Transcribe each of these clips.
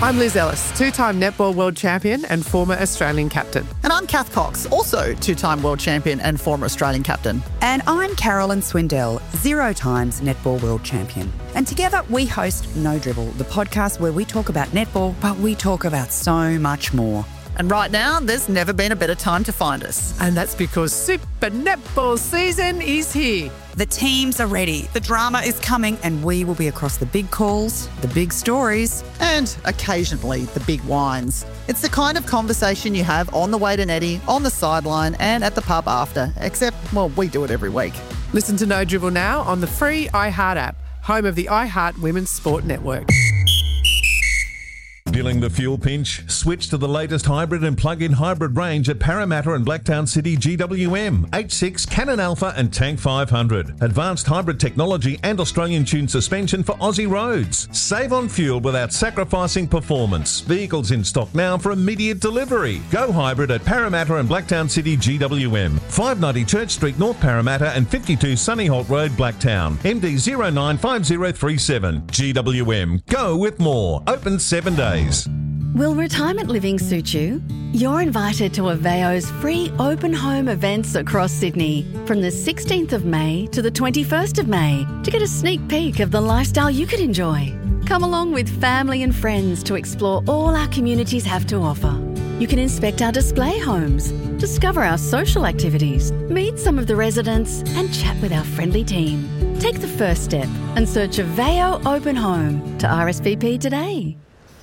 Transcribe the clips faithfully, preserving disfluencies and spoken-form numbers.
I'm Liz Ellis, two-time netball world champion and former Australian captain. And I'm Kath Cox, also two-time world champion and former Australian captain. And I'm Carolyn Swindell, zero times netball world champion. And together we host No Dribble, the podcast where we talk about netball, but we talk about so much more. And right now, there's never been a better time to find us. And that's because Super Netball season is here. The teams are ready, the drama is coming, and we will be across the big calls, the big stories. And occasionally the big wines. It's the kind of conversation you have on the way to Netty, on the sideline, and at the pub after. Except, well, we do it every week. Listen to No Dribble now on the free iHeart app, home of the iHeart Women's Sport Network. Feeling the fuel pinch? Switch to the latest hybrid and plug-in hybrid range at Parramatta and Blacktown City G W M, H six, Canon Alpha and Tank five hundred. Advanced hybrid technology and Australian-tuned suspension for Aussie roads. Save on fuel without sacrificing performance. Vehicles in stock now for immediate delivery. Go hybrid at Parramatta and Blacktown City G W M, five ninety Church Street, North Parramatta and fifty-two Sunnyholt Road, Blacktown. M D zero nine five zero three seven. G W M. Go with more. Open seven days. Will retirement living suit you? You're invited to Aveo's free open home events across Sydney from the sixteenth of May to the twenty-first of May to get a sneak peek of the lifestyle you could enjoy. Come along with family and friends to explore all our communities have to offer. You can inspect our display homes, discover our social activities, meet some of the residents and chat with our friendly team. Take the first step and search Aveo Open Home to R S V P today.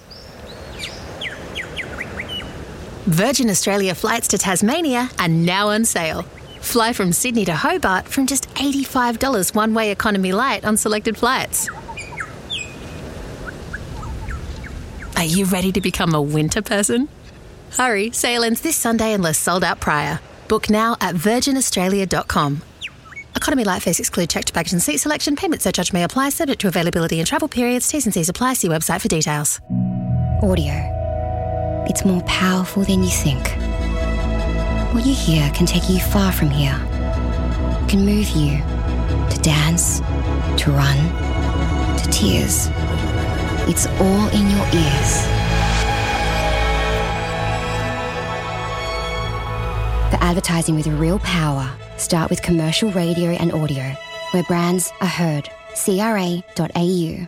Virgin Australia flights to Tasmania are now on sale. Fly from Sydney to Hobart from just eighty-five dollars one-way economy light on selected flights. Are you ready to become a winter person? Hurry, sale ends this Sunday unless sold out prior. Book now at virgin australia dot com. Economy light fares exclude checked baggage and seat selection. Payment surcharge may apply, subject to availability and travel periods. T's and C's apply. See website for details. Audio. It's more powerful than you think. What you hear can take you far from here. It can move you to dance, to run, to tears. It's all in your ears. The advertising with real power. Start with commercial radio and audio, where brands are heard. C R A dot A U.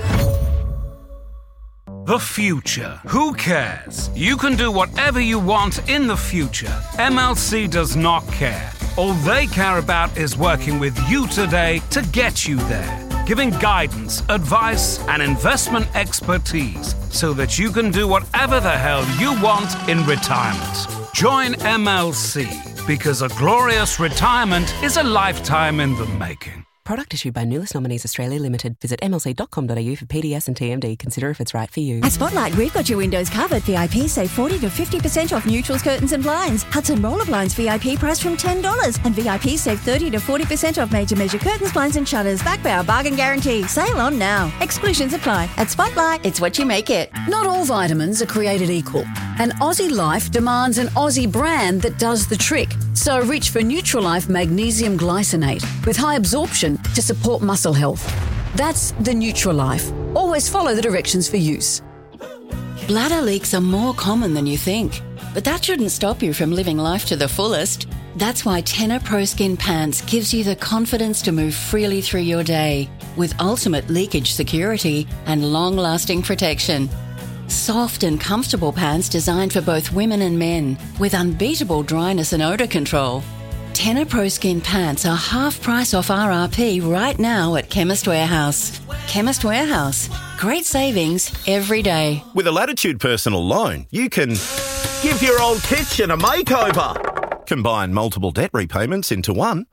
The future. Who cares? You can do whatever you want in the future. M L C does not care. All they care about is working with you today to get you there. Giving guidance, advice, and investment expertise so that you can do whatever the hell you want in retirement. Join M L C because a glorious retirement is a lifetime in the making. Product issued by Nulis Nominees Australia Limited. Visit m l c dot com dot a u for P D S and T M D. Consider if it's right for you. At Spotlight, we've got your windows covered. V I P save forty to fifty percent off neutrals, curtains and blinds. Hudson Roller Blinds V I P price from ten dollars. And V I P save thirty to forty percent off major measure curtains, blinds and shutters. Back by our bargain guarantee. Sale on now. Exclusions apply. At Spotlight, it's what you make it. Not all vitamins are created equal. And Aussie Life demands an Aussie brand that does the trick. So reach for Nutralife Magnesium Glycinate with high absorption to support muscle health. That's the Nutralife. Always follow the directions for use. Bladder leaks are more common than you think, but that shouldn't stop you from living life to the fullest. That's why Tenor Pro Skin Pants gives you the confidence to move freely through your day with ultimate leakage security and long-lasting protection. Soft and comfortable pants designed for both women and men with unbeatable dryness and odour control. Tenor Pro Skin Pants are half price off R R P right now at Chemist Warehouse. Chemist Warehouse. Great savings every day. With a Latitude personal loan, you can give your old kitchen a makeover, combine multiple debt repayments into one,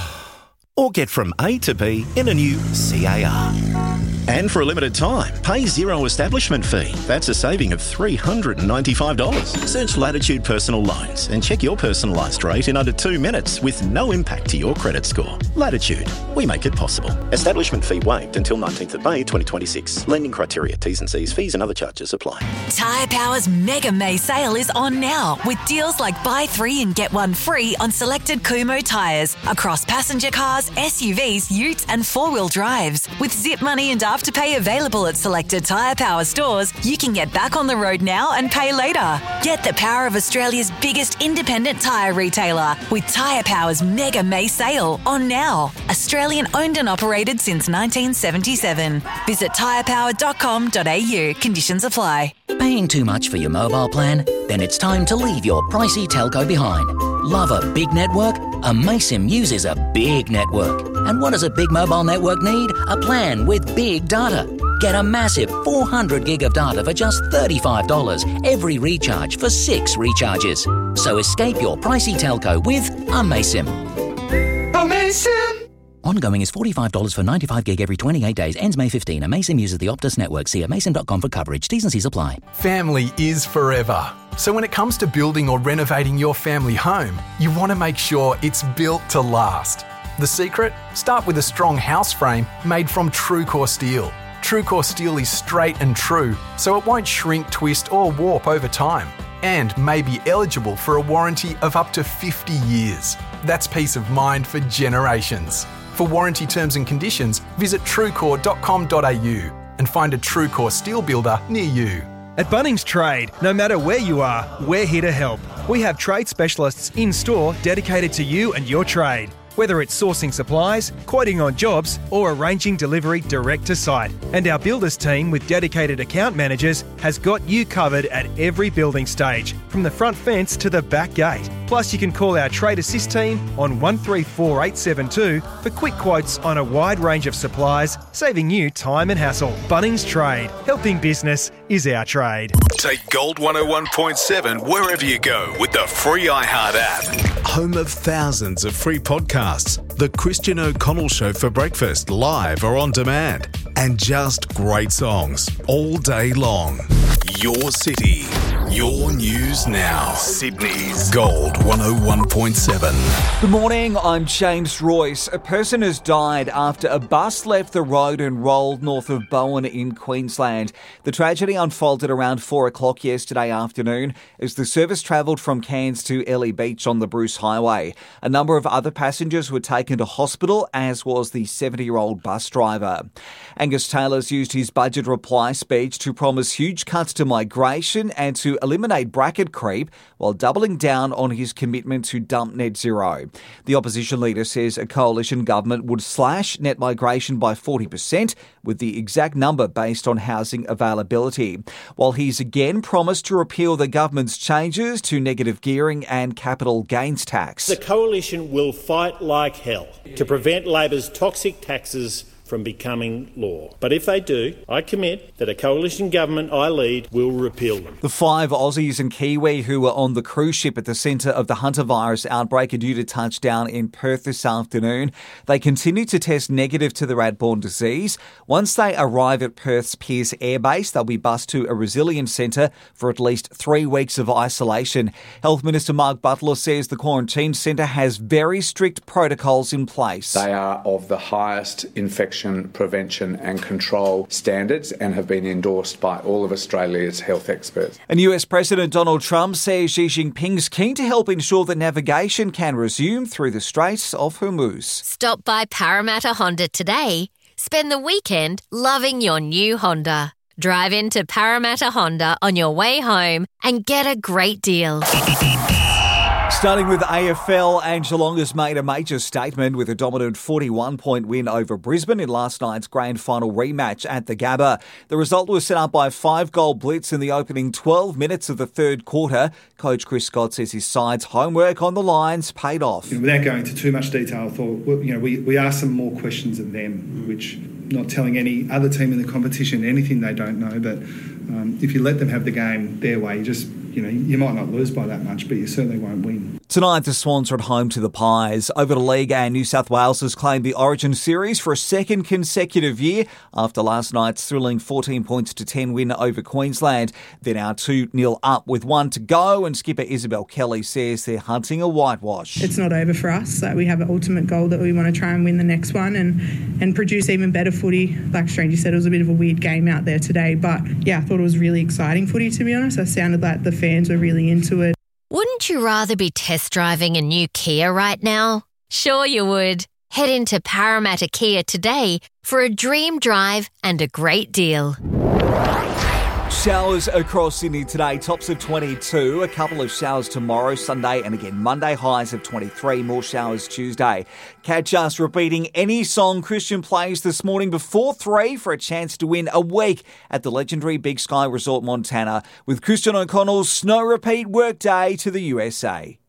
or get from A to B in a new C A R. And for a limited time, pay zero establishment fee. That's a saving of three hundred ninety-five dollars. Search Latitude Personal Loans and check your personalised rate in under two minutes with no impact to your credit score. Latitude. We make it possible. Establishment fee waived until nineteenth of May twenty twenty-six. Lending criteria, T's and C's, fees and other charges apply. Tyre Power's Mega May sale is on now with deals like buy three and get one free on selected Kumho tyres across passenger cars, S U Vs, utes and four-wheel drives with zip money and Afterpay available at selected Tyre Power stores, you can get back on the road now and pay later. Get the power of Australia's biggest independent tyre retailer with Tyre Power's Mega May sale on now. Australian owned and operated since nineteen seventy-seven. Visit tyre power dot com dot a u. Conditions apply. Paying too much for your mobile plan? Then it's time to leave your pricey telco behind. Love a big network? Amaysim uses a big network. And what does a big mobile network need? A plan with big data. Get a massive four hundred gig of data for just thirty-five dollars every recharge for six recharges. So escape your pricey telco with Amaysim. Amaysim! Ongoing is forty-five dollars for ninety-five gig every twenty-eight days. Ends May fifteenth. Amaysim uses the Optus network. See amaysim dot com for coverage. T's and C's apply. Family is forever. So when it comes to building or renovating your family home, you want to make sure it's built to last. The secret? Start with a strong house frame made from TrueCore steel. TrueCore steel is straight and true, so it won't shrink, twist or warp over time, and may be eligible for a warranty of up to fifty years. That's peace of mind for generations. For warranty terms and conditions, visit truecore dot com dot a u and find a TrueCore steel builder near you. At Bunnings Trade, no matter where you are, we're here to help. We have trade specialists in store dedicated to you and your trade. Whether it's sourcing supplies, quoting on jobs, or arranging delivery direct to site. And our builders team with dedicated account managers has got you covered at every building stage, from the front fence to the back gate. Plus, you can call our Trade Assist team on one three four eight seven two for quick quotes on a wide range of supplies, saving you time and hassle. Bunnings Trade. Helping business is our trade. Take Gold one oh one point seven wherever you go with the free iHeart app. Home of thousands of free podcasts. The Christian O'Connell Show for breakfast, live or on demand. And just great songs all day long. Your city, your news now. Sydney's Gold one oh one point seven. Good morning, I'm James Royce. A person has died after a bus left the road and rolled north of Bowen in Queensland. The tragedy unfolded around four o'clock yesterday afternoon as the service travelled from Cairns to Ellie Beach on the Bruce Highway. A number of other passengers were taken to hospital, as was the seventy-year-old bus driver. Angus Taylor's used his budget reply speech to promise huge cuts to migration and to eliminate bracket creep while doubling down on his commitment to dump net zero. The opposition leader says a coalition government would slash net migration by forty percent, with the exact number based on housing availability, while he's again promised to repeal the government's changes to negative gearing and capital gains tax. The coalition will fight like hell to prevent Labor's toxic taxes from becoming law. But if they do, I commit that a coalition government I lead will repeal them. The five Aussies and Kiwi who were on the cruise ship at the centre of the hantavirus outbreak are due to touch down in Perth this afternoon. They continue to test negative to the rat-borne disease. Once they arrive at Perth's Pearce Air Base, they'll be bussed to a resilience centre for at least three weeks of isolation. Health Minister Mark Butler says the quarantine centre has very strict protocols in place. They are of the highest infection prevention and control standards and have been endorsed by all of Australia's health experts. And U S President Donald Trump says Xi Jinping's keen to help ensure that navigation can resume through the Straits of Hormuz. Stop by Parramatta Honda today. Spend the weekend loving your new Honda. Drive into Parramatta Honda on your way home and get a great deal. Starting with A F L, and Geelong has made a major statement with a dominant forty-one point win over Brisbane in last night's grand final rematch at the Gabba. The result was set up by a five-goal blitz in the opening twelve minutes of the third quarter. Coach Chris Scott says his side's homework on the lines paid off. You know, without going into too much detail, I thought, well, you know, we, we asked some more questions of them, which not telling any other team in the competition anything they don't know, but um, if you let them have the game their way, you just, you know, you might not lose by that much, but you certainly won't win. Tonight, the Swans are at home to the Pies. Over the league, and New South Wales has claimed the Origin Series for a second consecutive year after last night's thrilling fourteen points to ten win over Queensland. They're now two nil up with one to go, and skipper Isabel Kelly says they're hunting a whitewash. It's not over for us. Like, we have an ultimate goal that we want to try and win the next one and, and produce even better footy. Like Strangey said, it was a bit of a weird game out there today, but yeah, I thought it was really exciting footy, to be honest. I sounded like the fans were really into it. Wouldn't you rather be test driving a new Kia right now? Sure you would. Head into Parramatta Kia today for a dream drive and a great deal. Showers across Sydney today, tops of twenty-two. A couple of showers tomorrow, Sunday, and again Monday, highs of twenty-three. More showers Tuesday. Catch us repeating any song Christian plays this morning before three for a chance to win a week at the legendary Big Sky Resort Montana with Christian O'Connell's Snow Repeat Workday to the U S A.